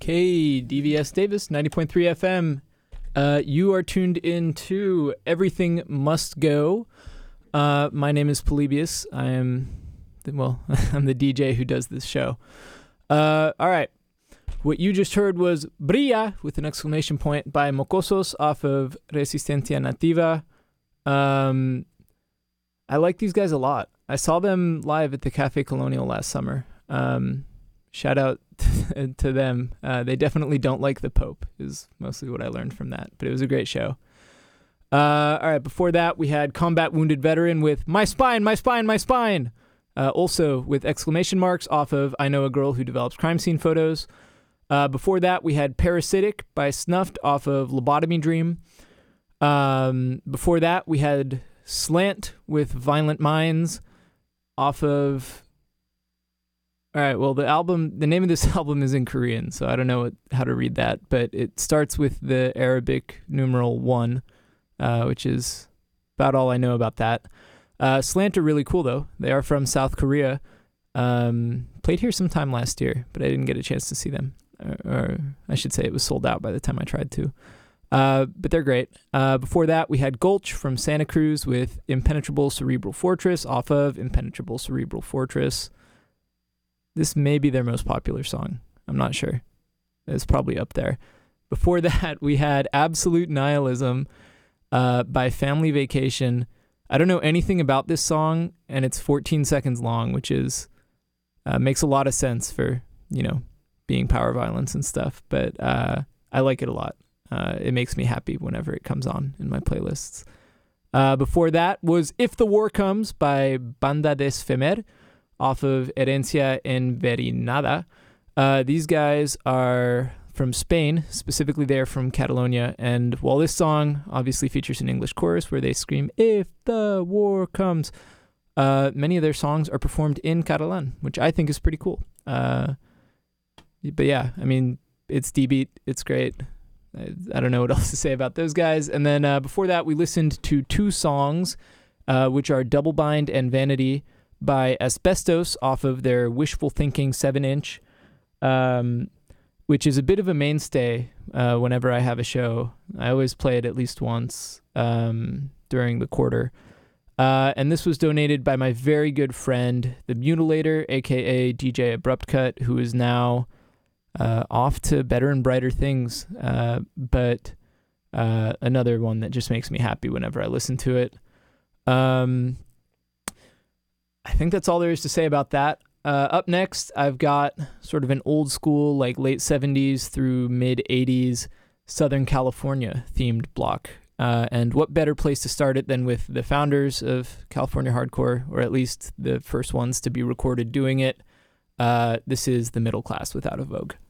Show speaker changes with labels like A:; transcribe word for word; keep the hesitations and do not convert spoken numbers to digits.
A: Okay, D V S Davis, ninety point three F M. Uh, you are tuned in to Everything Must Go. Uh, my name is Polybius. I am, the, well, I'm the D J who does this show. Uh, all right. What you just heard was Brilla with an exclamation point by Mocosos off of Resistencia Nativa. Um, I like these guys a lot. I saw them live at the Cafe Colonial last summer. Um, shout out to them. Uh, they definitely don't like the Pope is mostly what I learned from that, but it was a great show. Uh, all right, before that, we had Combat Wounded Veteran with My Spine, My Spine, My Spine. Uh, also with exclamation marks off of I Know a Girl Who Develops Crime Scene Photos. Uh, before that, we had Parasitic by Snuffed off of Lobotomy Dream. Um, before that, we had Slant with Violent Minds off of... All right, well, the album, the name of this album is in Korean, so I don't know what, how to read that, but it starts with the Arabic numeral one, uh, which is about all I know about that. Uh, Slant are really cool, though. They are from South Korea. Um, played here sometime last year, but I didn't get a chance to see them. Or, or I should say it was sold out by the time I tried to. Uh, but they're great. Uh, before that, we had Gulch from Santa Cruz with Impenetrable Cerebral Fortress off of Impenetrable Cerebral Fortress. This may be their most popular song. I'm not sure. It's probably up there. Before that, we had Absolute Nihilism uh, by Family Vacation. I don't know anything about this song, and it's fourteen seconds long, which is uh, makes a lot of sense for, you know, being power violence and stuff. But uh, I like it a lot. Uh, it makes me happy whenever it comes on in my playlists. Uh, before that was If the War Comes by Banda Desfemer off of Herencia Enverinada. Uh, these guys are from Spain, specifically they're from Catalonia, and while this song obviously features an English chorus where they scream, "If the war comes," uh, many of their songs are performed in Catalan, which I think is pretty cool. Uh, but yeah, I mean, it's D-Beat, it's great. I, I don't know what else to say about those guys. And then uh, before that, we listened to two songs, uh, which are Double Bind and Vanity, by Asbestos off of their Wishful Thinking seven inch, um, which is a bit of a mainstay uh, whenever I have a show. I always play it at least once um, during the quarter. Uh, and this was donated by my very good friend, The Mutilator, a k a. D J Abrupt Cut, who is now uh, off to better and brighter things. Uh, but uh, another one that just makes me happy whenever I listen to it. Um... I think that's all there is to say about that. Uh, up next, I've got sort of an old school, like late seventies through mid eighties Southern California themed block. Uh, and what better place to start it than with the founders of California hardcore, or at least the first ones to be recorded doing it. Uh, this is The Middle Class with Out of Vogue.